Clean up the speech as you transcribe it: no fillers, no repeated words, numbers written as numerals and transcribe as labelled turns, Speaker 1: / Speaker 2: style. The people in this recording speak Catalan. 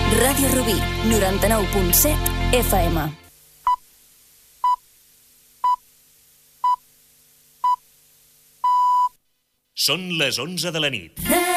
Speaker 1: Ràdio Rubí, 99.7 FM.
Speaker 2: Són les 11 de la nit.